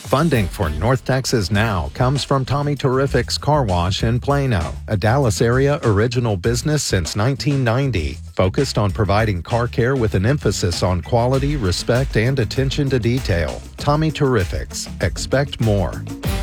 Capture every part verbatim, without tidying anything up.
Funding for North Texas Now comes from Tommy Terrific's Car Wash in Plano, a Dallas area original business since nineteen ninety, focused on providing car care with an emphasis on quality, respect, and attention to detail. Tommy Terrific's. Expect more.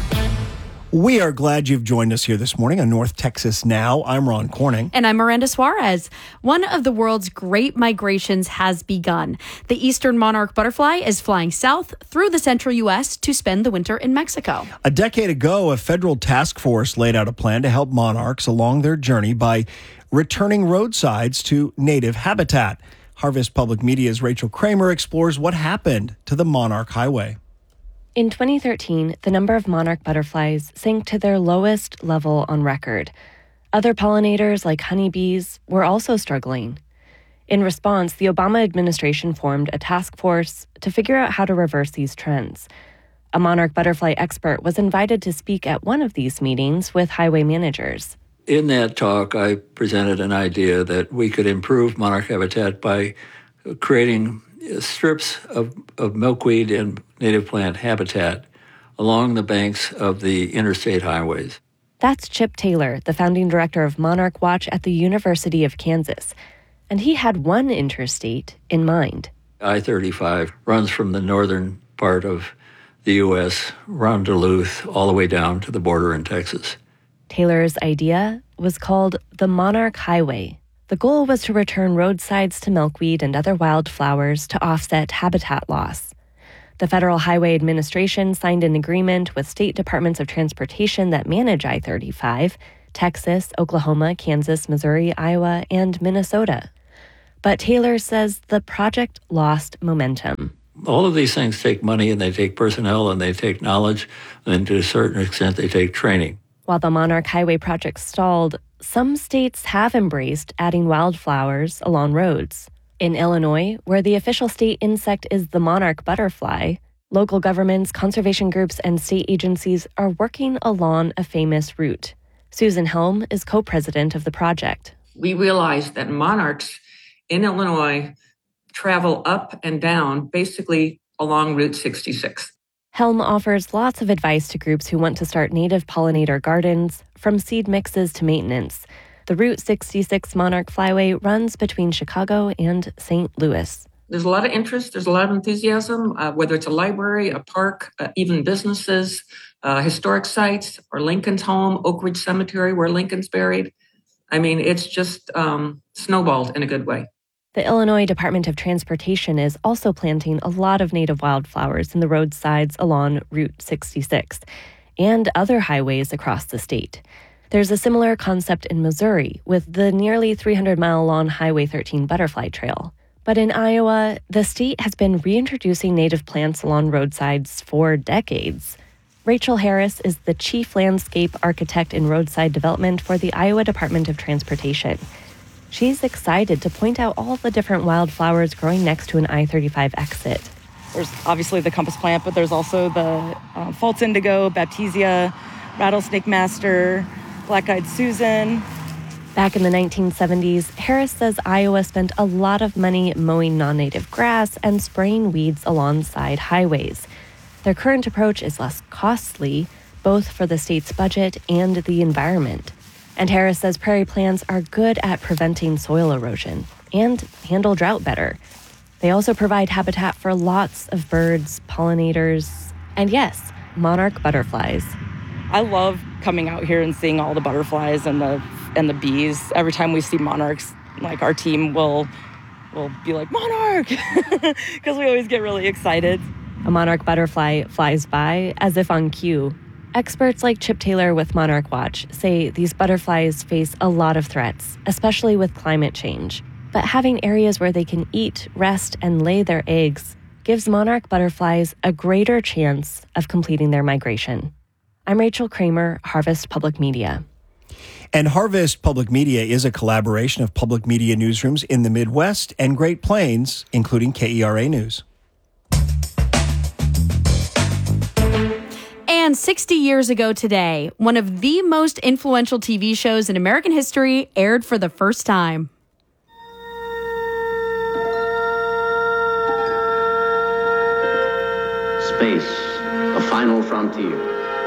We are glad you've joined us here this morning on North Texas Now. I'm Ron Corning. And I'm Miranda Suarez. One of the world's great migrations has begun. The eastern monarch butterfly is flying south through the central U S to spend the winter in Mexico. A decade ago, a federal task force laid out a plan to help monarchs along their journey by returning roadsides to native habitat. Harvest Public Media's Rachel Kramer explores what happened to the Monarch Highway. In twenty thirteen, the number of monarch butterflies sank to their lowest level on record. Other pollinators, like honeybees, were also struggling. In response, the Obama administration formed a task force to figure out how to reverse these trends. A monarch butterfly expert was invited to speak at one of these meetings with highway managers. In that talk, I presented an idea that we could improve monarch habitat by creating strips of, of milkweed and native plant habitat along the banks of the interstate highways. That's Chip Taylor, the founding director of Monarch Watch at the University of Kansas. And he had one interstate in mind. I thirty-five runs from the northern part of the U S, around Duluth, all the way down to the border in Texas. Taylor's idea was called the Monarch Highway. The goal was to return roadsides to milkweed and other wildflowers to offset habitat loss. The Federal Highway Administration signed an agreement with state departments of transportation that manage I thirty-five, Texas, Oklahoma, Kansas, Missouri, Iowa, and Minnesota. But Taylor says the project lost momentum. All of these things take money, and they take personnel, and they take knowledge, and to a certain extent they take training. While the Monarch Highway project stalled, some states have embraced adding wildflowers along roads. In Illinois, where the official state insect is the monarch butterfly, local governments, conservation groups, and state agencies are working along a famous route. Susan Helm is co-president of the project. We realized that monarchs in Illinois travel up and down, basically along Route sixty-six. Helm offers lots of advice to groups who want to start native pollinator gardens, from seed mixes to maintenance. The Route sixty-six Monarch Flyway runs between Chicago and Saint Louis. There's a lot of interest. There's a lot of enthusiasm, uh, whether it's a library, a park, uh, even businesses, uh, historic sites, or Lincoln's home, Oak Ridge Cemetery, where Lincoln's buried. I mean, it's just um, snowballed in a good way. The Illinois Department of Transportation is also planting a lot of native wildflowers in the roadsides along Route sixty-six and other highways across the state. There's a similar concept in Missouri with the nearly three hundred mile long Highway thirteen Butterfly Trail. But in Iowa, the state has been reintroducing native plants along roadsides for decades. Rachel Harris is the chief landscape architect in roadside development for the Iowa Department of Transportation. She's excited to point out all the different wildflowers growing next to an I thirty-five exit. There's obviously the compass plant, but there's also the uh, false indigo, baptisia, rattlesnake master, black-eyed Susan. Back in the nineteen seventies, Harris says Iowa spent a lot of money mowing non-native grass and spraying weeds alongside highways. Their current approach is less costly, both for the state's budget and the environment. And Harris says prairie plants are good at preventing soil erosion and handle drought better. They also provide habitat for lots of birds, pollinators, and yes, monarch butterflies. I love coming out here and seeing all the butterflies and the and the bees. Every time we see monarchs, like our team will will be like, monarch, because we always get really excited. A monarch butterfly flies by as if on cue. Experts like Chip Taylor with Monarch Watch say these butterflies face a lot of threats, especially with climate change. But having areas where they can eat, rest, and lay their eggs gives monarch butterflies a greater chance of completing their migration. I'm Rachel Kramer, Harvest Public Media. And Harvest Public Media is a collaboration of public media newsrooms in the Midwest and Great Plains, including K E R A News. And sixty years ago today, one of the most influential T V shows in American history aired for the first time. Space, a final frontier.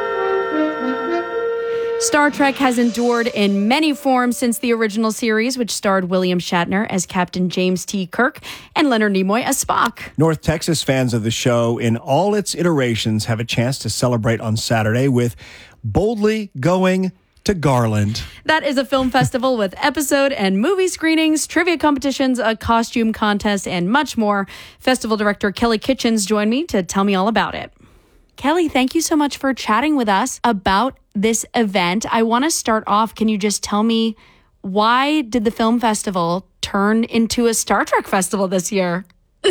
Star Trek has endured in many forms since the original series, which starred William Shatner as Captain James T. Kirk and Leonard Nimoy as Spock. North Texas fans of the show in all its iterations have a chance to celebrate on Saturday with boldly going to Garland. That is a film festival with episode and movie screenings, trivia competitions, a costume contest, and much more. Festival director Kelly Kitchens joined me to tell me all about it. Kelly, thank you so much for chatting with us about this event. I want to start off. Can you just tell me, why did the film festival turn into a Star Trek festival this year?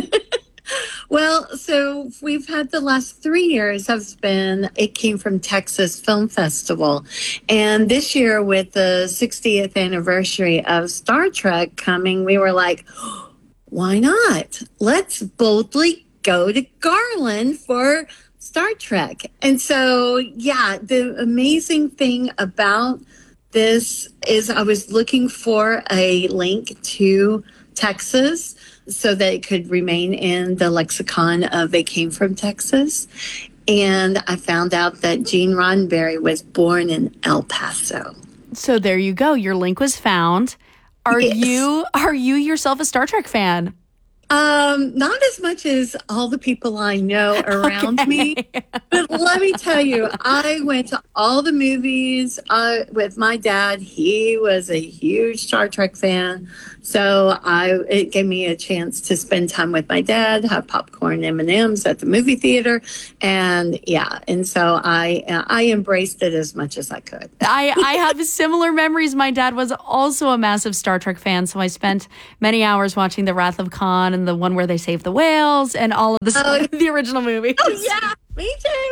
Well, so we've had the last three years have been It Came from Texas Film Festival. And this year, with the sixtieth anniversary of Star Trek coming, we were like, why not? Let's boldly go to Garland for Star Trek. And so, yeah, the amazing thing about this is I was looking for a link to Texas so that it could remain in the lexicon of They Came from Texas. And I found out that Gene Roddenberry was born in El Paso. So there you go. Your link was found. Are Yes. you are you yourself a Star Trek fan? Um, not as much as all the people I know around me. But let me tell you, I went to all the movies uh, with my dad. He was a huge Star Trek fan. So I it gave me a chance to spend time with my dad, have popcorn, M and M's at the movie theater. And yeah, and so I I embraced it as much as I could. I, I have similar memories. My dad was also a massive Star Trek fan, so I spent many hours watching The Wrath of Khan and the one where they save the whales and all of the, Oh. the original movies. Oh, yeah, me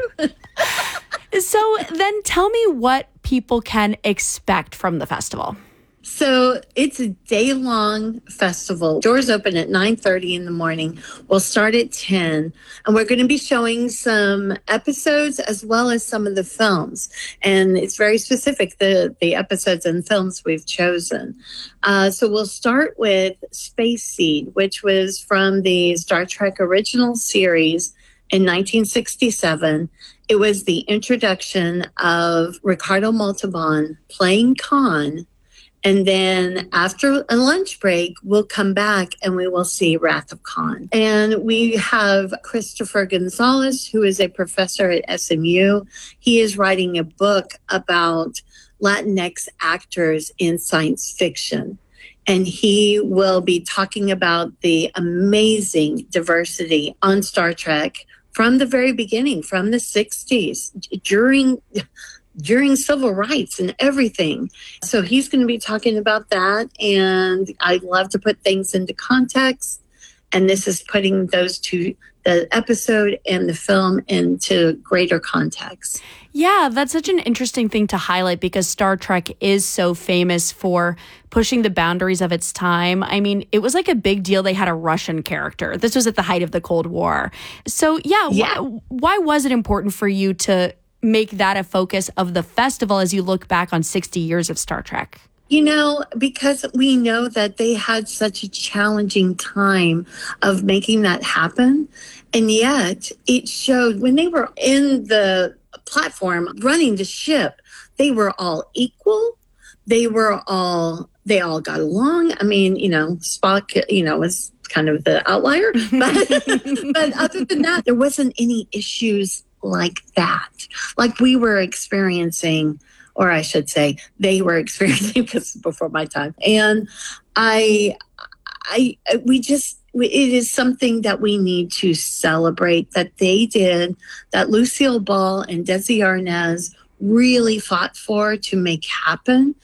too. So then tell me what people can expect from the festival. So it's a day-long festival. Doors open at nine thirty in the morning. We'll start at ten, and we're going to be showing some episodes as well as some of the films. And it's very specific, the, the episodes and films we've chosen. Uh, so we'll start with Space Seed, which was from the Star Trek original series in nineteen sixty-seven. It was the introduction of Ricardo Montalban playing Khan. And then after a lunch break, we'll come back and we will see Wrath of Khan. And we have Christopher Gonzalez, who is a professor at S M U. He is writing a book about Latinx actors in science fiction. And he will be talking about the amazing diversity on Star Trek from the very beginning, from the sixties, during... during civil rights and everything. So he's going to be talking about that. And I love to put things into context. And this is putting those two, the episode and the film, into greater context. Yeah, that's such an interesting thing to highlight because Star Trek is so famous for pushing the boundaries of its time. I mean, it was like a big deal. They had a Russian character. This was at the height of the Cold War. So yeah, Yeah. Why, why was it important for you to make that a focus of the festival as you look back on sixty years of Star Trek? You know, because we know that they had such a challenging time of making that happen. And yet it showed when they were in the platform running the ship, they were all equal. They were all, they all got along. I mean, you know, Spock, you know, was kind of the outlier. But, but other than that, there wasn't any issues like that, like we were experiencing, or I should say they were experiencing, because before my time. And I, I, we just, it is something that we need to celebrate that they did, that Lucille Ball and Desi Arnaz really fought for to make happen.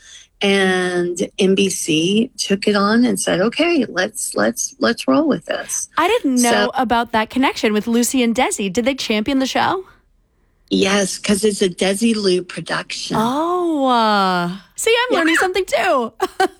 And N B C took it on and said, okay, let's let's let's roll with this. I didn't know So- about that connection with Lucy and Desi. Did they champion the show? Yes, because it's a Desilu production. Oh, uh, see, I'm learning something too.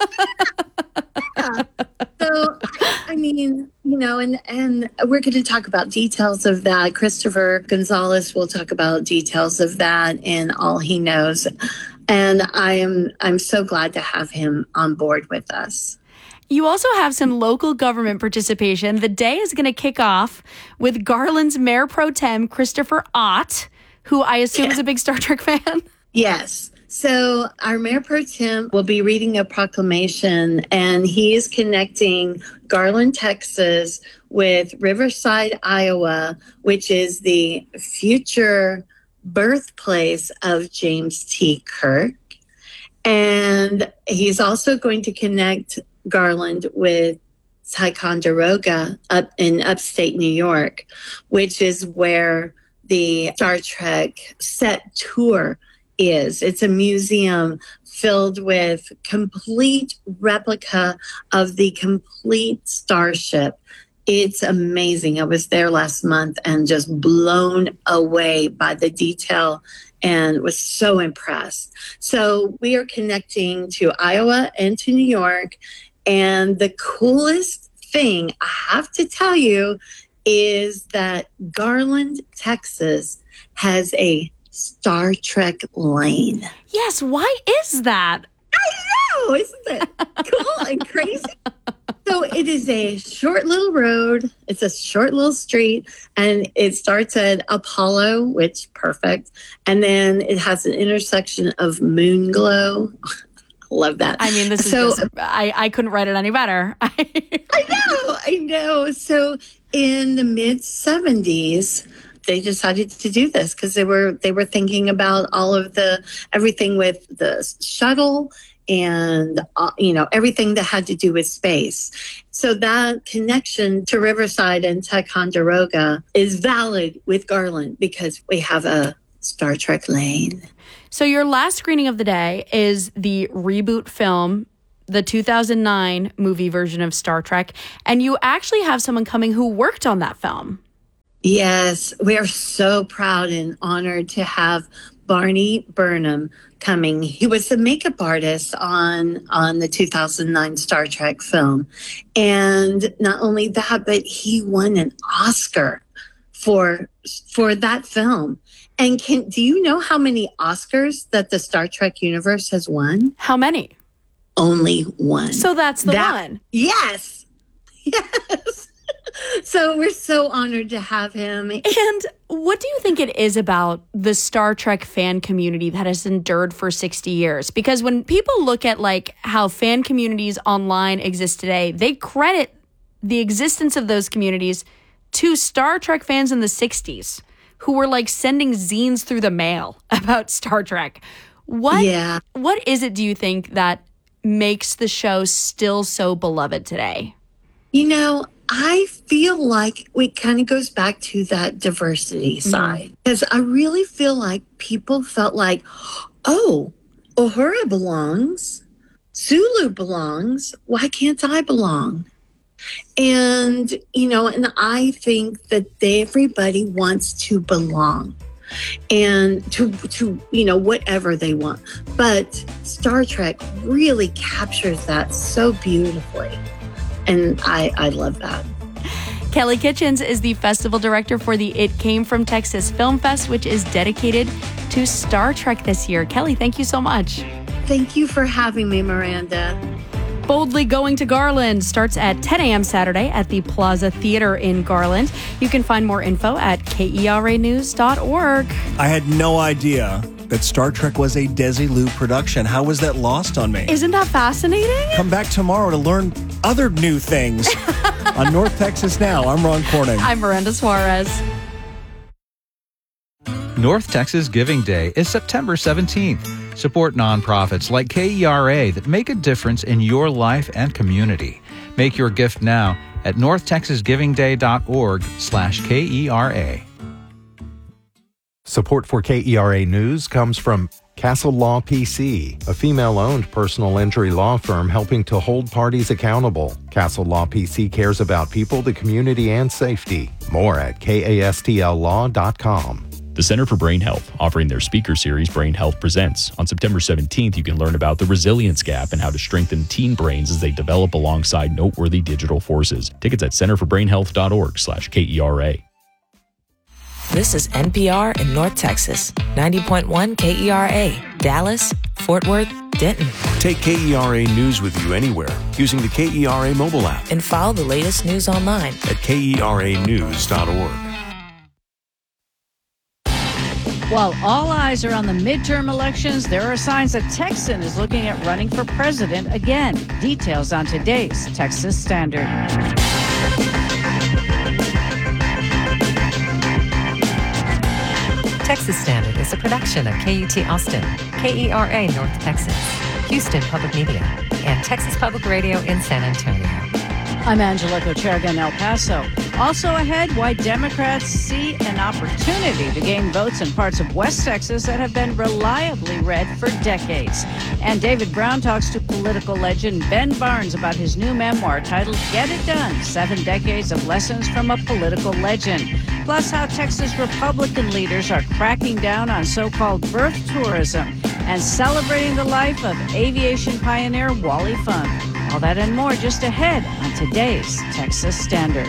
So, I mean, you know, and, and we're going to talk about details of that. Christopher Gonzalez will talk about details of that and all he knows. And I am I'm so glad to have him on board with us. You also have some local government participation. The day is going to kick off with Garland's Mayor Pro Tem, Christopher Ott, who I assume is a big Star Trek fan. Yes. So our Mayor Pro Tem will be reading a proclamation, and he is connecting Garland, Texas with Riverside, Iowa, which is the future birthplace of James T. Kirk. And he's also going to connect Garland with Ticonderoga up in upstate New York, which is where the Star Trek set tour is. It's a museum filled with complete replica of the complete starship. It's amazing. I was there last month and just blown away by the detail and was so impressed. So we are connecting to Iowa and to New York. And the coolest thing I have to tell you is that Garland, Texas has a Star Trek lane. Yes, why is that? I know, isn't it cool and crazy? So it is a short little road. It's a short little street, and it starts at Apollo, which perfect. And then it has an intersection of Moonglow. Love that. I mean, this is so, just, I, I couldn't write it any better. I know, I know. So in the mid seventies, they decided to do this because they were they were thinking about all of the everything with the shuttle and uh, you know everything that had to do with space. So that connection to Riverside and Ticonderoga is valid with Garland because we have a Star Trek lane. So your last screening of the day is the reboot film, the two thousand nine movie version of Star Trek, and you actually have someone coming who worked on that film. Yes, we are so proud and honored to have Barney Burnham coming. He was the makeup artist on, on the two thousand nine Star Trek film. And not only that, but he won an Oscar for for that film. And can do you know how many Oscars that the Star Trek universe has won? How many? Only one. So that's the that, one. Yes. Yes. So we're so honored to have him. And what do you think it is about the Star Trek fan community that has endured for sixty years? Because when people look at like how fan communities online exist today, they credit the existence of those communities to Star Trek fans in the sixties who were like sending zines through the mail about Star Trek. What, yeah. What is it, do you think, that makes the show still so beloved today? You know, I feel like it kind of goes back to that diversity mm-hmm. side. Because I really feel like people felt like, oh, Uhura belongs. Sulu belongs. Why can't I belong? And, you know, and I think that everybody wants to belong and to, to, you know, whatever they want. But Star Trek really captures that so beautifully. And I, I love that. Kelly Kitchens is the festival director for the It Came From Texas Film Fest, which is dedicated to Star Trek this year. Kelly, thank you so much. Thank you for having me, Miranda. Boldly Going to Garland starts at ten a.m. Saturday at the Plaza Theater in Garland. You can find more info at K E R A news dot org. I had no idea that Star Trek was a Desilu production. How was that lost on me? Isn't that fascinating? Come back tomorrow to learn other new things on North Texas Now. I'm Ron Corning. I'm Miranda Suarez. North Texas Giving Day is September seventeenth. Support nonprofits like K E R A that make a difference in your life and community. Make your gift now at north texas giving day dot org slash K E R A. Support for K E R A News comes from Castle Law P C, a female-owned personal injury law firm helping to hold parties accountable. Castle Law P C cares about people, the community, and safety. More at K A S T L law dot com. The Center for Brain Health, offering their speaker series Brain Health Presents. On September seventeenth, you can learn about the resilience gap and how to strengthen teen brains as they develop alongside noteworthy digital forces. Tickets at center for brain health dot org slash K E R A. This is N P R in North Texas, ninety point one K E R A, Dallas, Fort Worth, Denton. Take K E R A News with you anywhere using the K E R A mobile app. And follow the latest news online at K E R A news dot org. While all eyes are on the midterm elections, there are signs that Texan is looking at running for president again. Details on today's Texas Standard. Texas Standard is a production of K U T Austin, K E R A North Texas, Houston Public Media, and Texas Public Radio in San Antonio. I'm Angela Kocherga in El Paso. Also ahead, why Democrats see an opportunity to gain votes in parts of West Texas that have been reliably red for decades. And David Brown talks to political legend Ben Barnes about his new memoir titled Get It Done, Seven Decades of Lessons from a Political Legend. Plus how Texas Republican leaders are cracking down on so-called birth tourism and celebrating the life of aviation pioneer Wally Funk. All that and more just ahead on today's Texas Standard.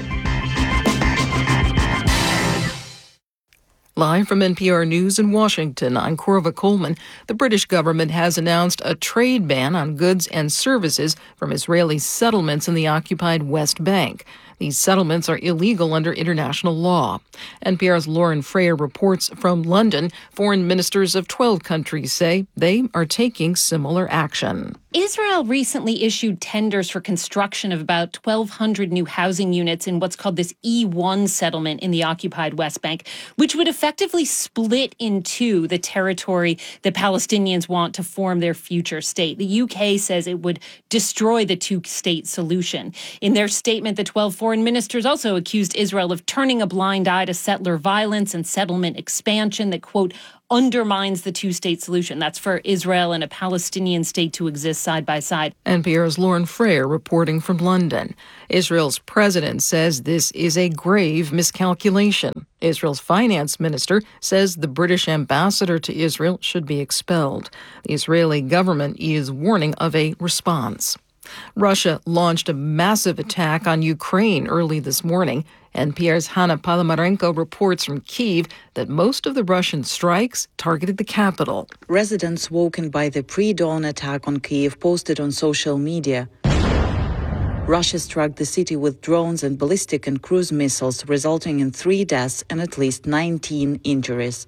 Live from N P R News in Washington, I'm Corva Coleman. The British government has announced a trade ban on goods and services from Israeli settlements in the occupied West Bank. These settlements are illegal under international law. N P R's Lauren Frayer reports from London. Foreign ministers of twelve countries say they are taking similar action. Israel recently issued tenders for construction of about twelve hundred new housing units in what's called this E one settlement in the occupied West Bank, which would effectively split in two the territory that Palestinians want to form their future state. The U K says it would destroy the two-state solution. In their statement, the twelve foreign ministers also accused Israel of turning a blind eye to settler violence and settlement expansion that, quote, undermines the two-state solution. That's for Israel and a Palestinian state to exist side by side. N P R's Lauren Frayer reporting from London. Israel's president says this is a grave miscalculation. Israel's finance minister says the British ambassador to Israel should be expelled. The Israeli government is warning of a response. Russia launched a massive attack on Ukraine early this morning. N P R's Hanna Palamarenko reports from Kyiv that most of the Russian strikes targeted the capital. Residents woken by the pre-dawn attack on Kyiv posted on social media. Russia struck the city with drones and ballistic and cruise missiles, resulting in three deaths and at least nineteen injuries.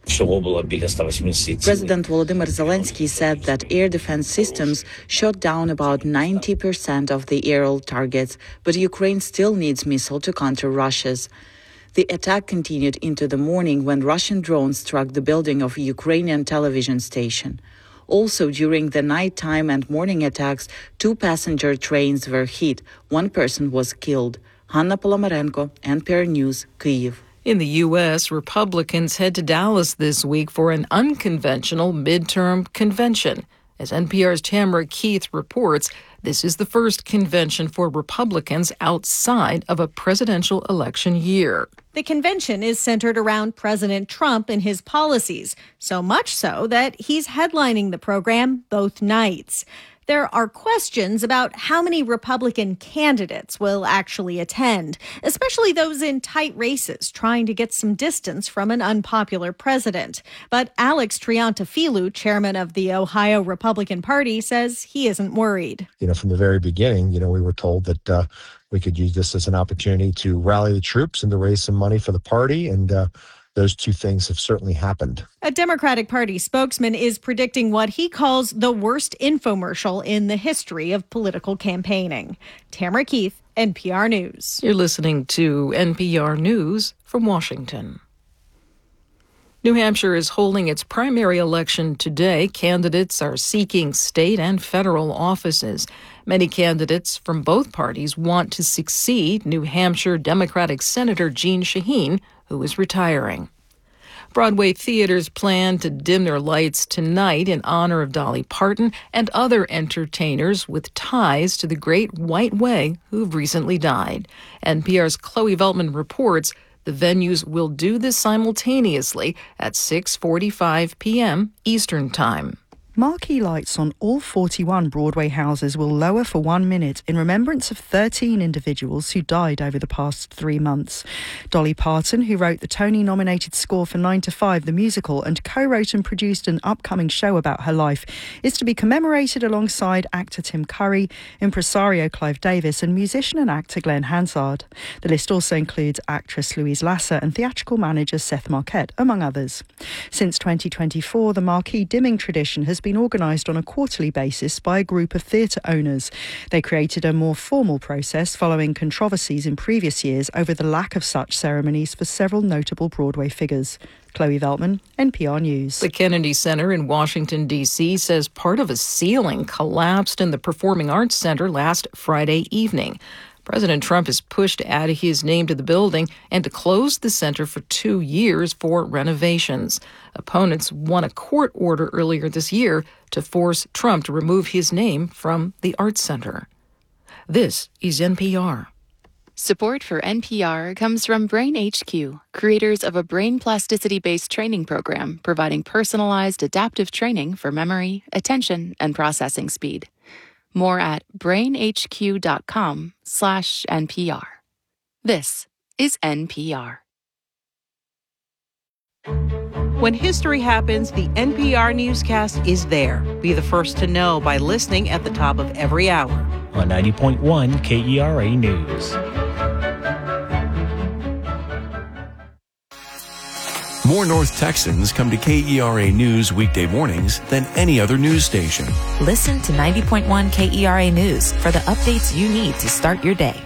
President Volodymyr Zelensky said that air defense systems shot down about ninety percent of the aerial targets, but Ukraine still needs missiles to counter Russia's. The attack continued into the morning when Russian drones struck the building of a Ukrainian television station. Also, during the nighttime and morning attacks, two passenger trains were hit. One person was killed. Hanna Palamarenko, N P R News, Kyiv. In the U S, Republicans head to Dallas this week for an unconventional midterm convention. As N P R's Tamara Keith reports, this is the first convention for Republicans outside of a presidential election year. The convention is centered around President Trump and his policies, so much so that he's headlining the program both nights. There are questions about how many Republican candidates will actually attend, especially those in tight races trying to get some distance from an unpopular president. But Alex Triantafilou, chairman of the Ohio Republican Party, says he isn't worried. You know, from the very beginning, you know, we were told that uh, we could use this as an opportunity to rally the troops and to raise some money for the party. And uh, those two things have certainly happened. A Democratic Party spokesman is predicting what he calls the worst infomercial in the history of political campaigning. Tamara Keith, N P R News. You're listening to N P R News from Washington. New Hampshire is holding its primary election today. Candidates are seeking state and federal offices. Many candidates from both parties want to succeed New Hampshire Democratic Senator Jeanne Shaheen, who is retiring. Broadway theaters plan to dim their lights tonight in honor of Dolly Parton and other entertainers with ties to the Great White Way who've recently died. N P R's Chloe Veltman reports the venues will do this simultaneously at six forty-five p.m. Eastern Time. Marquee lights on all forty-one Broadway houses will lower for one minute in remembrance of thirteen individuals who died over the past three months. Dolly Parton, who wrote the Tony-nominated score for nine to five, the musical, and co-wrote and produced an upcoming show about her life, is to be commemorated alongside actor Tim Curry, impresario Clive Davis, and musician and actor Glenn Hansard. The list also includes actress Louise Lasser and theatrical manager Seth Marquette, among others. Since twenty twenty-four, the Marquee dimming tradition has been organised on a quarterly basis by a group of theatre owners. They created a more formal process following controversies in previous years over the lack of such ceremonies for several notable Broadway figures. Chloe Veltman, N P R News. The Kennedy Center in Washington, D C says part of a ceiling collapsed in the Performing Arts Center last Friday evening. President Trump has pushed to add his name to the building and to close the center for two years for renovations. Opponents won a court order earlier this year to force Trump to remove his name from the Arts Center. This is N P R. Support for N P R comes from Brain H Q, creators of a brain plasticity-based training program providing personalized adaptive training for memory, attention, and processing speed. More at brainhq.com slash NPR. This is N P R. When history happens, the N P R newscast is there. Be the first to know by listening at the top of every hour. On ninety point one K E R A News. More North Texans come to K E R A News weekday mornings than any other news station. Listen to ninety point one K E R A News for the updates you need to start your day.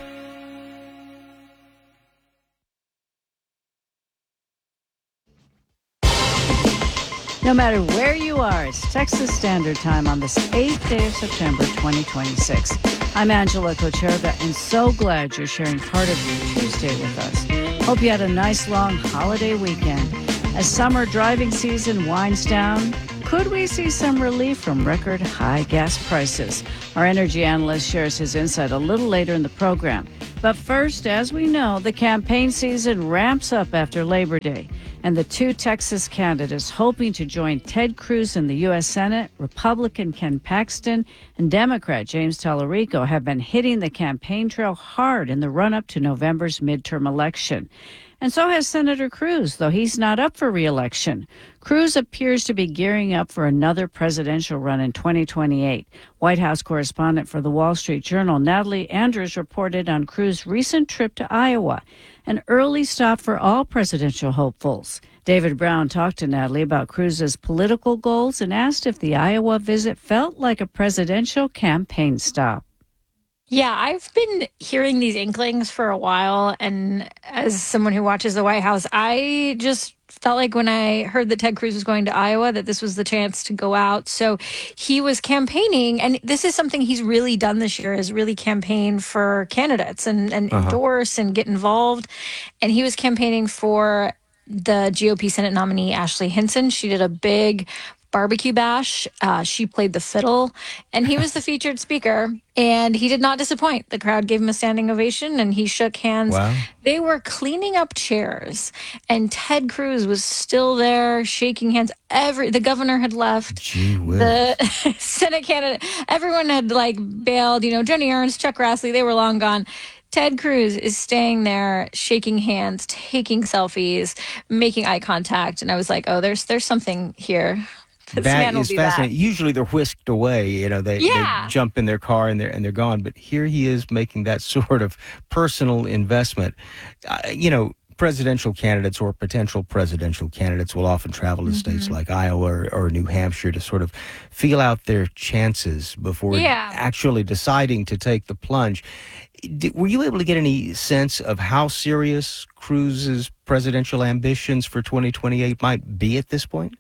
No matter where you are, it's Texas Standard Time on this eighth day of September twenty twenty-six. I'm Angela Kocherga, and so glad you're sharing part of your Tuesday with us. Hope you had a nice long holiday weekend. As summer driving season winds down, could we see some relief from record high gas prices? Our energy analyst shares his insight a little later in the program. But first, as we know, the campaign season ramps up after Labor Day. And the two Texas candidates hoping to join Ted Cruz in the U S Senate, Republican Ken Paxton and Democrat James Tallarico, have been hitting the campaign trail hard in the run-up to November's midterm election. And so has Senator Cruz, though he's not up for re-election. Cruz appears to be gearing up for another presidential run in twenty twenty-eight. White House correspondent for the Wall Street Journal, Natalie Andrews, reported on Cruz's recent trip to Iowa, an early stop for all presidential hopefuls. David Brown talked to Natalie about Cruz's political goals and asked if the Iowa visit felt like a presidential campaign stop. Yeah, I've been hearing these inklings for a while, and as someone who watches the White House, I just felt like when I heard that Ted Cruz was going to Iowa that this was the chance to go out. So he was campaigning, and this is something he's really done this year, is really campaign for candidates and, and uh-huh. endorse and get involved. And he was campaigning for the G O P Senate nominee, Ashley Hinson. She did a big barbecue bash. Uh, she played the fiddle, and he was the featured speaker, and he did not disappoint. The crowd gave him a standing ovation, and he shook hands. Wow. They were cleaning up chairs, and Ted Cruz was still there shaking hands. Every the governor had left. Gee whiz. The Senate candidate, everyone had like bailed. You know, Jenny Ernst, Chuck Grassley, they were long gone. Ted Cruz is staying there, shaking hands, taking selfies, making eye contact, and I was like, oh, there's there's something here. This That is fascinating. That. Usually they're whisked away. You know, they, yeah. they jump in their car and they're and they're gone. But here he is making that sort of personal investment. Uh, you know, presidential candidates or potential presidential candidates will often travel to mm-hmm. states like Iowa or, or New Hampshire to sort of feel out their chances before yeah. actually deciding to take the plunge. Did, were you able to get any sense of how serious Cruz's presidential ambitions for twenty twenty-eight might be at this point?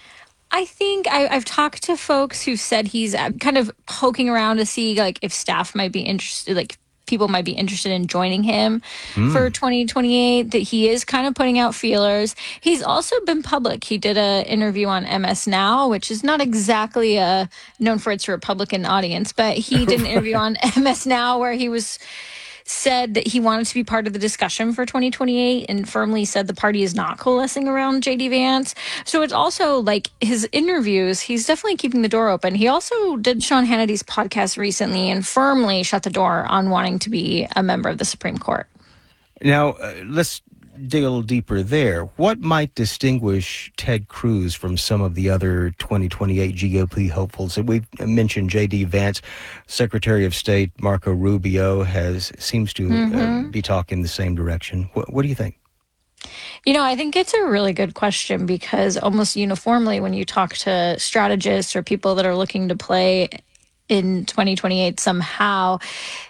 I think I, I've talked to folks who said he's kind of poking around to see like if staff might be interested, like people might be interested in joining him mm. for twenty twenty-eight, that he is kind of putting out feelers. He's also been public. He did an interview on M S Now, which is not exactly uh, known for its Republican audience, but he did an interview on M S Now where he was said that he wanted to be part of the discussion for twenty twenty-eight and firmly said the party is not coalescing around J D Vance. So it's also like his interviews, he's definitely keeping the door open. He also did Sean Hannity's podcast recently and firmly shut the door on wanting to be a member of the Supreme Court. Now, uh, let's dig a little deeper there. What might distinguish Ted Cruz from some of the other twenty twenty-eight G O P hopefuls? We've mentioned J D Vance. Secretary of State Marco Rubio has seems to Mm-hmm. uh, be talking the same direction. What, what do you think? You know, I think it's a really good question because almost uniformly when you talk to strategists or people that are looking to play in twenty twenty-eight somehow,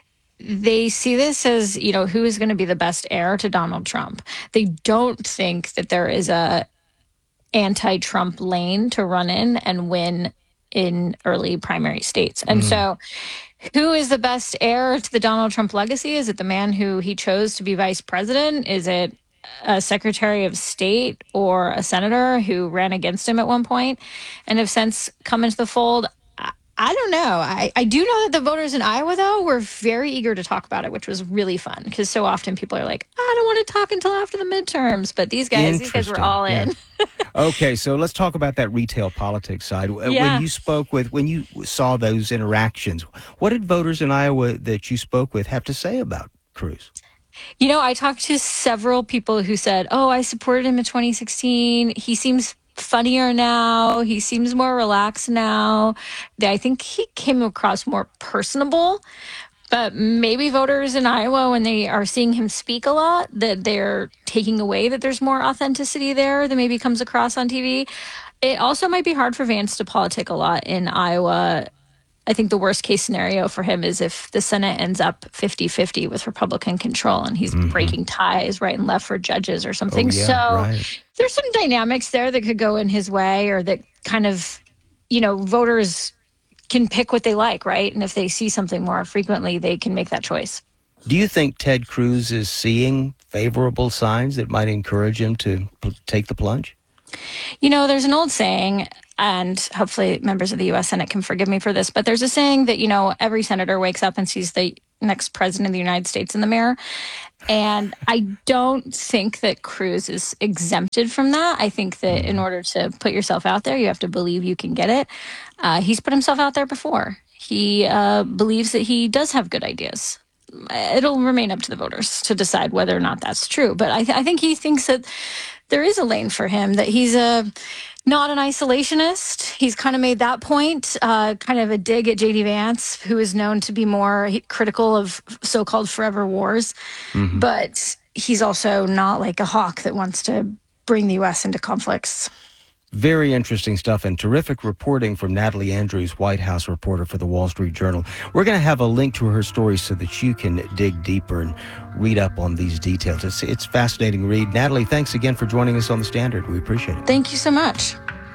they see this as, you know, who is going to be the best heir to Donald Trump. They don't think that there is a anti-Trump lane to run in and win in early primary states. And Mm. so who is the best heir to the Donald Trump legacy? Is it the man who he chose to be vice president? Is it a secretary of state or a senator who ran against him at one point and have since come into the fold? I, I don't know. I, I do know that the voters in Iowa, though, were very eager to talk about it, which was really fun because so often people are like, I don't want to talk until after the midterms. But these guys, these guys were all in. Yeah. Okay, so let's talk about that retail politics side. Uh, Yeah. When you spoke with, when you saw those interactions, what did voters in Iowa that you spoke with have to say about Cruz? You know, I talked to several people who said, oh, I supported him in twenty sixteen. He seems funnier now. He seems more relaxed now. I think he came across more personable. But maybe voters in Iowa, when they are seeing him speak a lot, that they're taking away that there's more authenticity there than maybe comes across on T V. It also might be hard for Vance to politic a lot in Iowa. I think the worst case scenario for him is if the Senate ends up fifty-fifty with Republican control and he's Mhm. breaking ties right and left for judges or something. Oh, yeah, so right. there's some dynamics there that could go in his way or that kind of, you know, voters can pick what they like, right? And if they see something more frequently, they can make that choice. Do you think Ted Cruz is seeing favorable signs that might encourage him to p- take the plunge? You know, there's an old saying, and hopefully members of the U S Senate can forgive me for this, but there's a saying that, you know, every senator wakes up and sees the next president of the United States in the mirror. And I don't think that Cruz is exempted from that. I think that in order to put yourself out there, you have to believe you can get it. Uh, he's put himself out there before. He uh, believes that he does have good ideas. It'll remain up to the voters to decide whether or not that's true. But I, th- I think he thinks that there is a lane for him, that he's a not an isolationist. He's kind of made that point, uh, kind of a dig at J D Vance, who is known to be more critical of so-called forever wars. Mhm. But he's also not like a hawk that wants to bring the U S into conflicts. Very interesting stuff and terrific reporting from Natalie Andrews, White House reporter for the Wall Street Journal. We're going to have a link to her story so that you can dig deeper and read up on these details. It's, it's fascinating read. Natalie, thanks again for joining us on The Standard. We appreciate it. Thank you so much.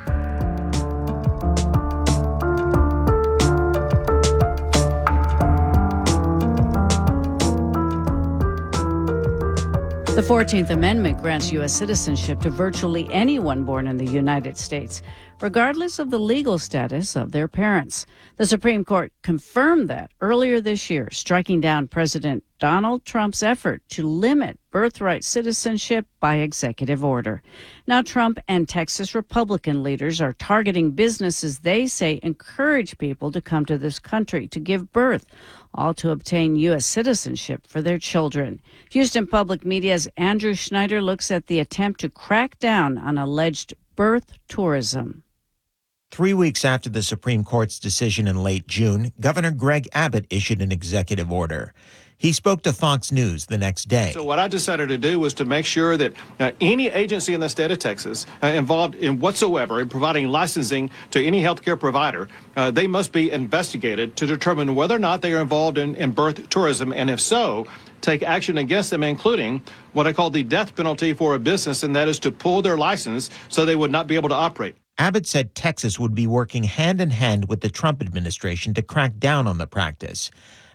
The fourteenth Amendment grants U S citizenship to virtually anyone born in the United States, regardless of the legal status of their parents. The Supreme Court confirmed that earlier this year, striking down President Donald Trump's effort to limit birthright citizenship by executive order. Now, Trump and Texas Republican leaders are targeting businesses they say encourage people to come to this country to give birth, all to obtain U S citizenship for their children. Houston Public Media's Andrew Schneider looks at the attempt to crack down on alleged birth tourism. Three weeks after the Supreme Court's decision in late June, Governor Greg Abbott issued an executive order. He spoke to Fox News the next day. So what I decided to do was to make sure that uh, any agency in the state of Texas uh, involved in whatsoever in providing licensing to any healthcare provider, uh, they must be investigated to determine whether or not they are involved in, in birth tourism, and if so, take action against them, including what I call the death penalty for a business, and that is to pull their license so they would not be able to operate. Abbott said Texas would be working hand in hand with the Trump administration to crack down on the practice.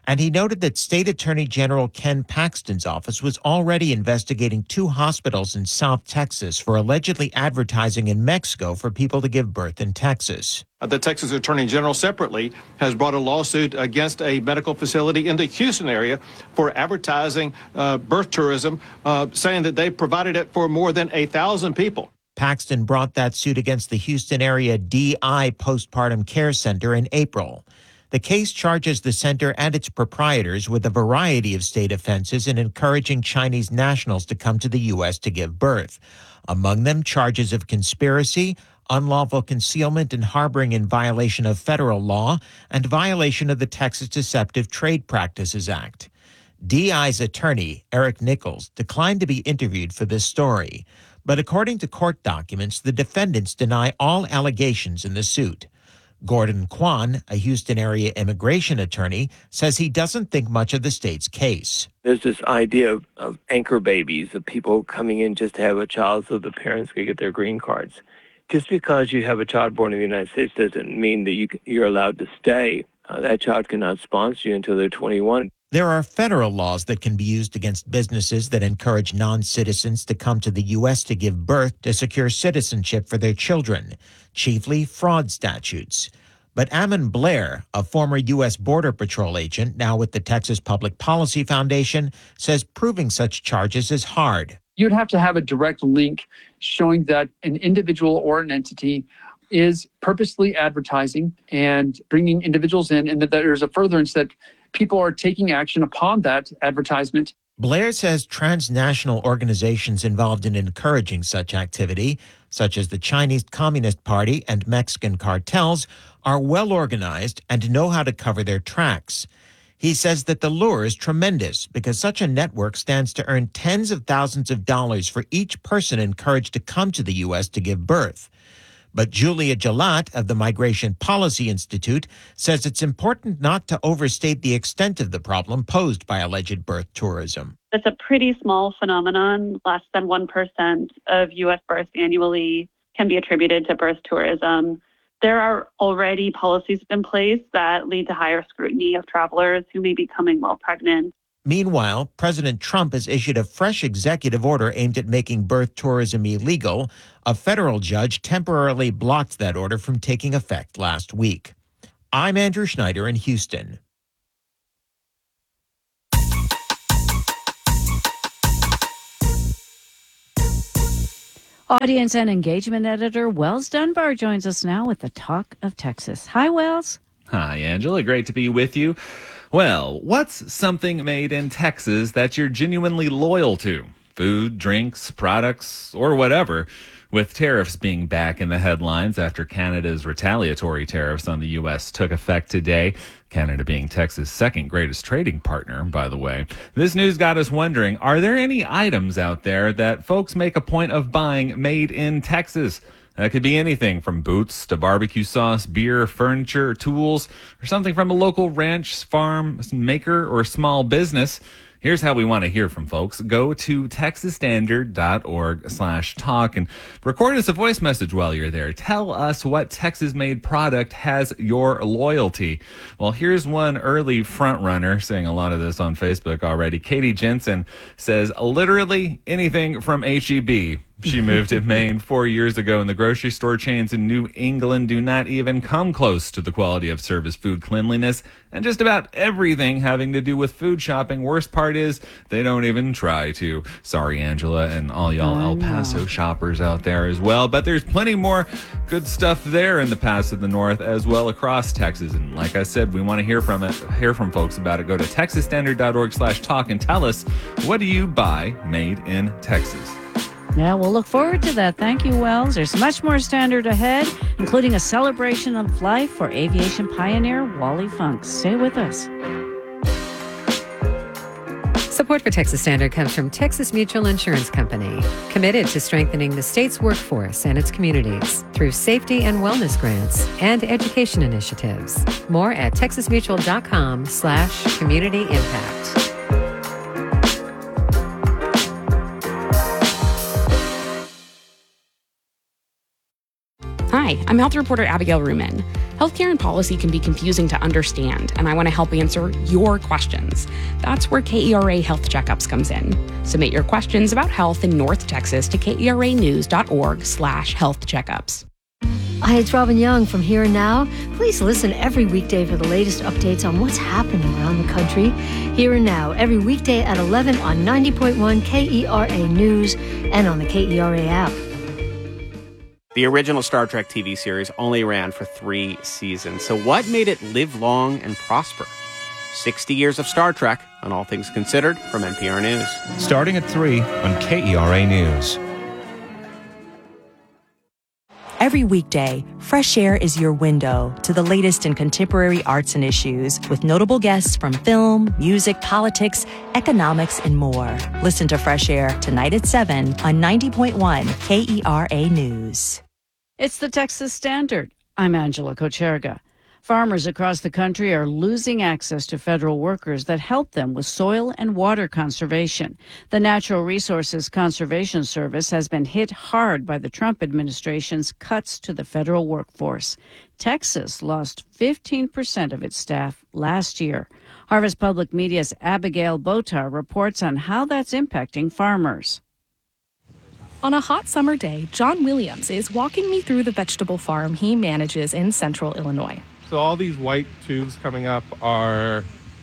And he noted that State Attorney General Ken Paxton's office was already investigating two hospitals in South Texas for allegedly advertising in Mexico for people to give birth in Texas. The Texas Attorney General separately has brought a lawsuit against a medical facility in the Houston area for advertising uh, birth tourism, uh, saying that they provided it for more than a thousand people. Paxton brought that suit against the Houston area D I Postpartum Care Center in April. The case charges the center and its proprietors with a variety of state offenses in encouraging Chinese nationals to come to the U S to give birth. Among them, charges of conspiracy, unlawful concealment and harboring in violation of federal law, and violation of the Texas Deceptive Trade Practices Act. D I's attorney, Eric Nichols, declined to be interviewed for this story. But according to court documents, the defendants deny all allegations in the suit. Gordon Kwan, a Houston area immigration attorney, says he doesn't think much of the state's case. There's this idea of, of anchor babies, of people coming in just to have a child so the parents can get their green cards. Just because you have a child born in the United States doesn't mean that you, you're allowed to stay. Uh, that child cannot sponsor you until they're twenty-one. There are federal laws that can be used against businesses that encourage non-citizens to come to the U S to give birth to secure citizenship for their children, chiefly fraud statutes. But Ammon Blair, a former U S Border Patrol agent, now with the Texas Public Policy Foundation, says proving such charges is hard. You'd have to have a direct link showing that an individual or an entity is purposely advertising and bringing individuals in, and that there's a furtherance that people are taking action upon that advertisement. Blair says transnational organizations involved in encouraging such activity, such as the Chinese Communist Party and Mexican cartels, are well organized and know how to cover their tracks. He says that the lure is tremendous because such a network stands to earn tens of thousands of dollars for each person encouraged to come to the U S to give birth. But Julia Gelat of the Migration Policy Institute says it's important not to overstate the extent of the problem posed by alleged birth tourism. It's a pretty small phenomenon. Less than one percent of U S births annually can be attributed to birth tourism. There are already policies in place that lead to higher scrutiny of travelers who may be coming while pregnant. Meanwhile, President Trump has issued a fresh executive order aimed at making birth tourism illegal. A federal judge temporarily blocked that order from taking effect last week. I'm Andrew Schneider in Houston. Audience and engagement editor Wells Dunbar joins us now with the Talk of Texas. Hi, Wells. Hi, Angela. Great to be with you. Well, what's something made in Texas that you're genuinely loyal to? Food, drinks, products, or whatever. With tariffs being back in the headlines after Canada's retaliatory tariffs on the U S took effect today, Canada being Texas' second greatest trading partner, by the way. This news got us wondering, are there any items out there that folks make a point of buying made in Texas? That could be anything from boots to barbecue sauce, beer, furniture, tools, or something from a local ranch, farm, maker, or small business. Here's how we want to hear from folks. Go to texas standard dot org slash talk and record us a voice message while you're there. Tell us what Texas-made product has your loyalty. Well, here's one early front runner saying a lot of this on Facebook already. Katie Jensen says, literally anything from H E B. She moved to Maine four years ago, and the grocery store chains in New England do not even come close to the quality of service, food, cleanliness, and just about everything having to do with food shopping. Worst part is they don't even try to. Sorry, Angela, and all y'all El Paso shoppers out there as well. But there's plenty more good stuff there in the Pass of the North as well across Texas. And like I said, we want to hear from it, hear from folks about it. Go to texas standard dot org slash talk and tell us, what do you buy made in Texas? Yeah, we'll look forward to that. Thank you, Wells. There's much more Standard ahead, including a celebration of life for aviation pioneer Wally Funk. Stay with us. Support for Texas Standard comes from Texas Mutual Insurance Company, committed to strengthening the state's workforce and its communities through safety and wellness grants and education initiatives. More at texas mutual dot com slash community impact. Hi, Hi, I'm health reporter Abigail Ruman. Healthcare and policy can be confusing to understand, and I want to help answer your questions. That's where K E R A Health Checkups comes in. Submit your questions about health in North Texas to keranews.org slash health checkups. Hi, it's Robin Young from Here and Now. Please listen every weekday for the latest updates on what's happening around the country. Here and Now, every weekday at eleven on ninety point one K E R A News and on the K E R A app. The original Star Trek T V series only ran for three seasons. So what made it live long and prosper? sixty years of Star Trek on All Things Considered from N P R News. Starting at three on K E R A News. Every weekday, Fresh Air is your window to the latest in contemporary arts and issues with notable guests from film, music, politics, economics, and more. Listen to Fresh Air tonight at seven on ninety point one K E R A News. It's the Texas Standard. I'm Angela Kocherga. Farmers across the country are losing access to federal workers that help them with soil and water conservation. The Natural Resources Conservation Service has been hit hard by the Trump administration's cuts to the federal workforce. Texas lost fifteen percent of its staff last year. Harvest Public Media's Abigail Botar reports on how that's impacting farmers. On a hot summer day, John Williams is walking me through the vegetable farm he manages in central Illinois. So all these white tubes coming up are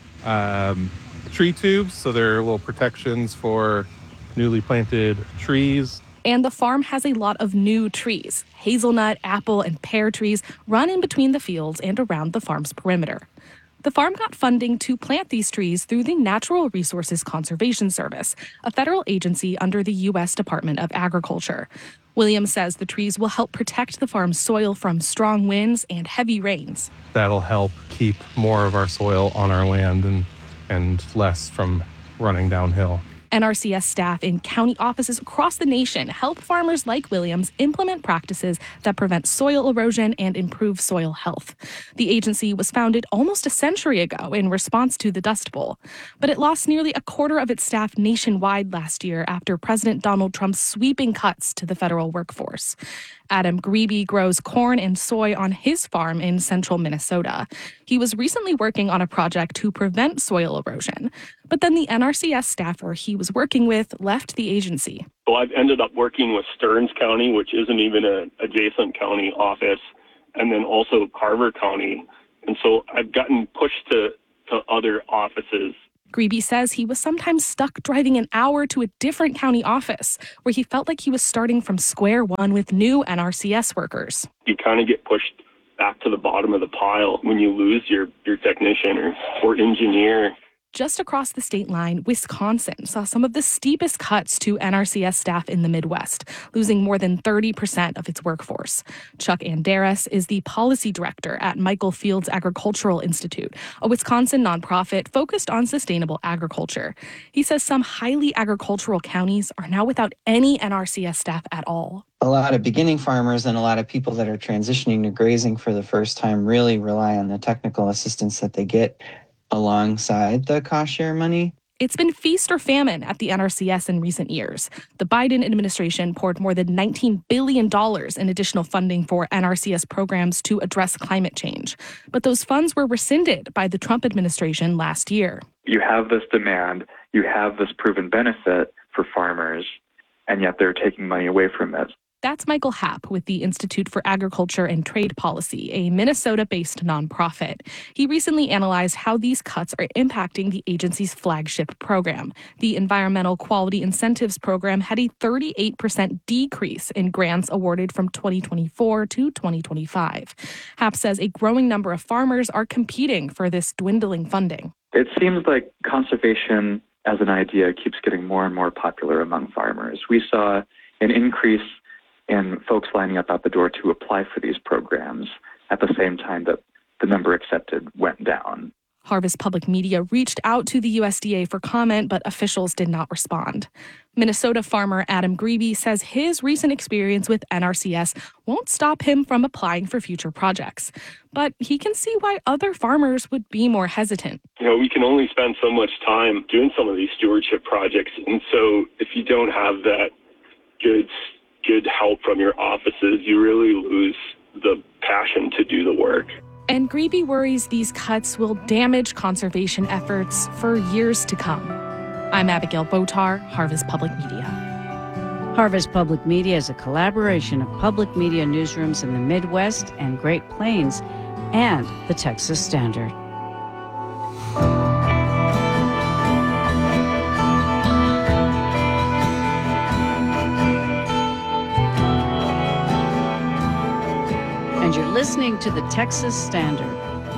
um, tree tubes, so they're little protections for newly planted trees. And the farm has a lot of new trees. Hazelnut, apple, and pear trees run in between the fields and around the farm's perimeter. The farm got funding to plant these trees through the Natural Resources Conservation Service, a federal agency under the U S Department of Agriculture. Williams says the trees will help protect the farm's soil from strong winds and heavy rains. That'll help keep more of our soil on our land and, and less from running downhill. N R C S staff in county offices across the nation help farmers like Williams implement practices that prevent soil erosion and improve soil health. The agency was founded almost a century ago in response to the Dust Bowl, but it lost nearly a quarter of its staff nationwide last year after President Donald Trump's sweeping cuts to the federal workforce. Adam Grebe grows corn and soy on his farm in central Minnesota. He was recently working on a project to prevent soil erosion, but then the N R C S staffer he was working with left the agency. So I've ended up working with Stearns County, which isn't even an adjacent county office, and then also Carver County. And so I've gotten pushed to, to other offices. Grebe says he was sometimes stuck driving an hour to a different county office where he felt like he was starting from square one with new N R C S workers. You kind of get pushed back to the bottom of the pile when you lose your, your technician or, or engineer. Just across the state line, Wisconsin saw some of the steepest cuts to N R C S staff in the Midwest, losing more than thirty percent of its workforce. Chuck Anderes is the policy director at Michael Fields Agricultural Institute, a Wisconsin nonprofit focused on sustainable agriculture. He says some highly agricultural counties are now without any N R C S staff at all. A lot of beginning farmers and a lot of people that are transitioning to grazing for the first time really rely on the technical assistance that they get alongside the cost share money. It's been feast or famine at the N R C S in recent years. The Biden administration poured more than nineteen billion dollars in additional funding for N R C S programs to address climate change. But those funds were rescinded by the Trump administration last year. You have this demand, you have this proven benefit for farmers, and yet they're taking money away from it. That's Michael Happ with the Institute for Agriculture and Trade Policy, a Minnesota-based nonprofit. He recently analyzed how these cuts are impacting the agency's flagship program. The Environmental Quality Incentives Program had a thirty-eight percent decrease in grants awarded from twenty twenty-four to twenty twenty-five. Happ says a growing number of farmers are competing for this dwindling funding. It seems like conservation as an idea keeps getting more and more popular among farmers. We saw an increase in folks lining up out the door to apply for these programs at the same time that the number accepted went down. Harvest Public Media reached out to the U S D A for comment, but officials did not respond. Minnesota farmer Adam Grebe says his recent experience with N R C S won't stop him from applying for future projects. But he can see why other farmers would be more hesitant. You know, we can only spend so much time doing some of these stewardship projects. And so if you don't have that good good help from your offices, you really lose to do the work. And Grebe worries these cuts will damage conservation efforts for years to come. I'm Abigail Botar, Harvest Public Media. Harvest Public Media is a collaboration of public media newsrooms in the Midwest and Great Plains and the Texas Standard. And you're listening to the Texas Standard.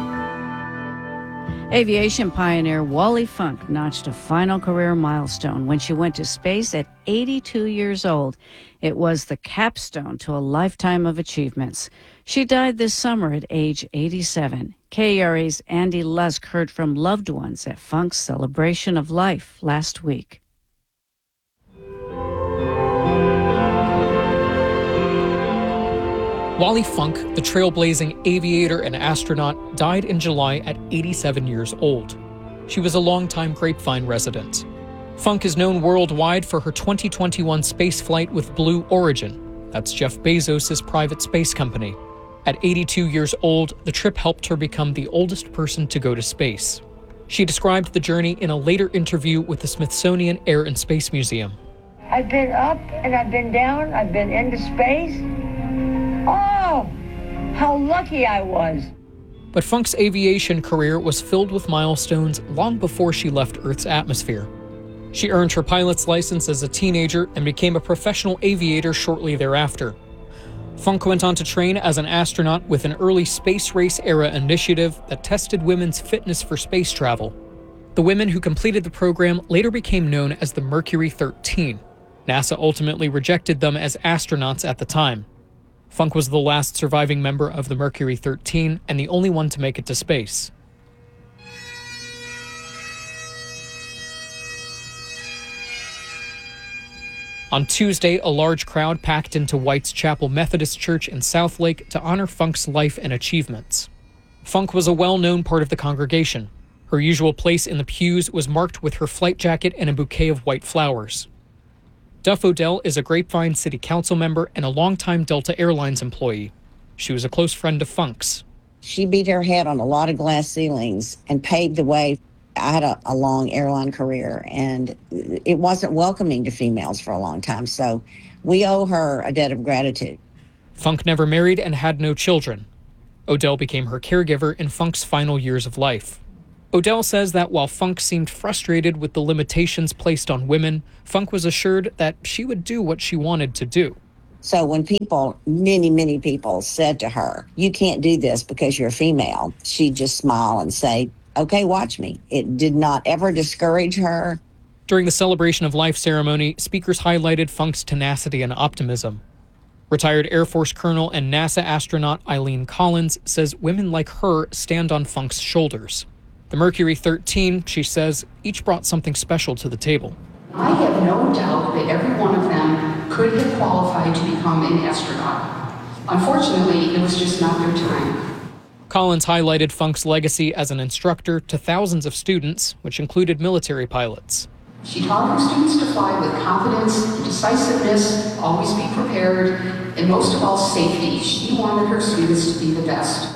Aviation pioneer Wally Funk notched a final career milestone when she went to space at eighty-two years old. It was the capstone to a lifetime of achievements. She died this summer at age eighty-seven. K E R A's Andy Lusk heard from loved ones at Funk's celebration of life last week. Wally Funk, the trailblazing aviator and astronaut, died in July at eighty-seven years old. She was a longtime Grapevine resident. Funk is known worldwide for her twenty twenty-one spaceflight with Blue Origin. That's Jeff Bezos' private space company. At eighty-two years old, the trip helped her become the oldest person to go to space. She described the journey in a later interview with the Smithsonian Air and Space Museum. I've been up and I've been down, I've been into space. Oh, how lucky I was. But Funk's aviation career was filled with milestones long before she left Earth's atmosphere. She earned her pilot's license as a teenager and became a professional aviator shortly thereafter. Funk went on to train as an astronaut with an early space race era initiative that tested women's fitness for space travel. The women who completed the program later became known as the Mercury thirteen. NASA ultimately rejected them as astronauts at the time. Funk was the last surviving member of the Mercury thirteen and the only one to make it to space. On Tuesday, a large crowd packed into White's Chapel Methodist Church in Southlake to honor Funk's life and achievements. Funk was a well-known part of the congregation. Her usual place in the pews was marked with her flight jacket and a bouquet of white flowers. Duff Odell is a Grapevine City Council member and a longtime Delta Airlines employee. She was a close friend of Funk's. She beat her head on a lot of glass ceilings and paved the way. I had a, a long airline career, and it wasn't welcoming to females for a long time, so we owe her a debt of gratitude. Funk never married and had no children. Odell became her caregiver in Funk's final years of life. Odell says that while Funk seemed frustrated with the limitations placed on women, Funk was assured that she would do what she wanted to do. So when people, many, many people said to her, you can't do this because you're a female, she'd just smile and say, okay, watch me. It did not ever discourage her. During the celebration of life ceremony, speakers highlighted Funk's tenacity and optimism. Retired Air Force Colonel and NASA astronaut Eileen Collins says women like her stand on Funk's shoulders. The Mercury thirteen, she says, each brought something special to the table. I have no doubt that every one of them could have qualified to become an astronaut. Unfortunately, it was just not their time. Collins highlighted Funk's legacy as an instructor to thousands of students, which included military pilots. She taught her students to fly with confidence, decisiveness, always be prepared, and most of all, safety. She wanted her students to be the best.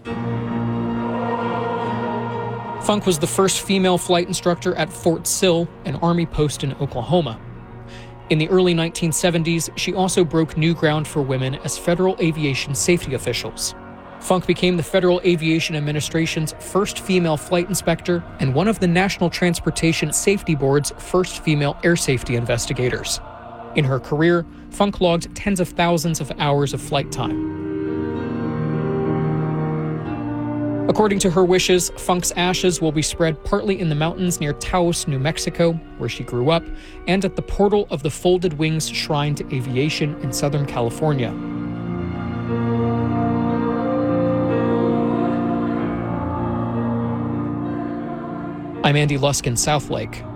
Funk was the first female flight instructor at Fort Sill, an Army post in Oklahoma. In the early nineteen seventies, she also broke new ground for women as federal aviation safety officials. Funk became the Federal Aviation Administration's first female flight inspector and one of the National Transportation Safety Board's first female air safety investigators. In her career, Funk logged tens of thousands of hours of flight time. According to her wishes, Funk's ashes will be spread partly in the mountains near Taos, New Mexico, where she grew up, and at the portal of the Folded Wings Shrine to Aviation in Southern California. I'm Andy Lusk in Southlake.